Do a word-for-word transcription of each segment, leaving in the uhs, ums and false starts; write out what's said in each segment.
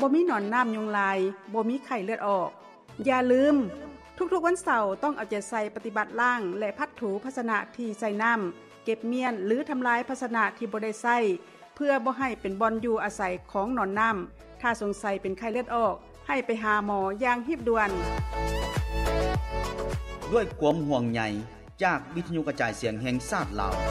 บ่มีหนอนน้ำยุงลายบ่มีไข้เลือดออกอย่าลืมทุกๆวันเสาร์ต้องเอาใจใส่ปฏิบัติล้างและพัดถูภาชนะที่ใส่น้ำเก็บเมียนหรือทำลายภาชนะที่บ่ได้ใส่เพื่อบ่ให้เป็นบ่อนอยู่อาศัยของหนอนน้ำถ้าสงสัยเป็นไข้เลือดออกให้ไปหาหมออย่างรีบด่วนด้วยความห่วงใยจากวิทยุกระจายเสียงแห่งชาติลาว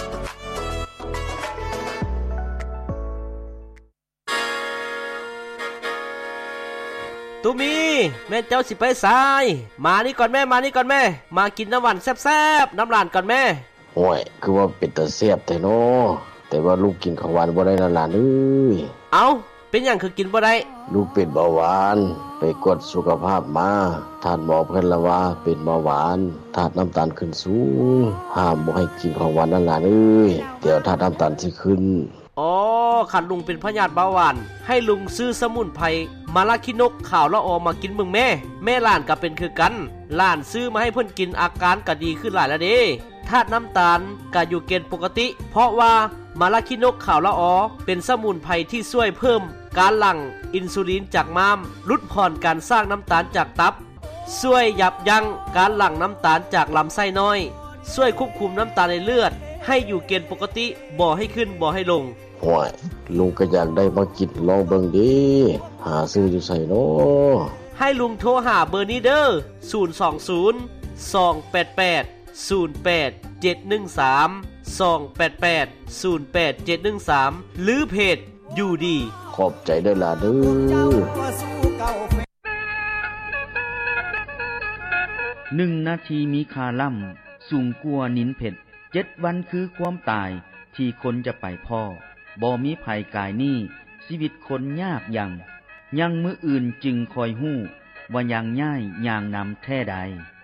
ตุมีแม่เจ้าสิไปสายมานี่ก่อนแม่มานี่ก่อนแม่มากินน้ำหวานแซ่บๆน้ำหลานก่อนแม่โอ้ยคือว่าเป็นตาแซ่บแท้เนาะแต่ว่าลูกกินของหวานบ่ได้นะหลานเอ้ยเอ้าเป็นหยังคือกินบ่ได้ลูกเป็นเบาหวานไปกวดสุขภาพมาท่านหมอเพิ่นละว่าเป็นเบาหวานธาตุน้ำตาลขึ้นสูงห้ามบ่ให้กินของหวานนั่นหลานเอ้ยเดี๋ยวธาตุน้ำตาลสิขึ้นอ๋อคันลุงเป็นพยาธิเบาหวานให้ลุงซื้อสมุนไพรมาลาคินกข่าวละออมากินมึงแม่แม่หลานก็เป็นคือกันหลานซื้อมาให้เพิ่นกินอาการก็ดีขึ้นหลายแล้วเด้ธาตุน้ำตาลก็อยู่เกณฑ์ปกติเพราะว่ามาลาคินกข่าวละออเป็นสมุนไพรที่ช่วยเพิ่มการหลั่งอินซูลินจากม้ามลดผ่อนการสร้างน้ำตาลจากตับช่วยยับยั้งการหลั่งน้ำตาลจากลำไส้น้อยช่วยควบคุมน้ำตาลในเลือดให้อยู่เกณฑ์ปกติบ่ให้ขึ้นบ่ให้ลงโอ้ยลุงก็อยากได้มากินลองเบิ่งดิหาซื้ออยู่ไสเนาะให้ลุงโทรหาเบอร์นี้เด้อศูนย์ สอง ศูนย์ สอง แปด แปด ศูนย์ แปด เจ็ด หนึ่ง สาม สอง แปด แปด ศูนย์ แปด เจ็ด หนึ่ง สามหรือเพจอยู่ดีขอบใจเด้อล่ะเด้อหนึ่งนาทีมีค่าล่ำสูงกว่านินเผ็ดเจ็ดวันคือความตายที่คนจะไปพ่อบ่มีภัยกายนี้ชีวิตคนยากยังยังมื้ออื่นจึงคอยหู้ว่ายังง่ายอย่างนำแท้ใด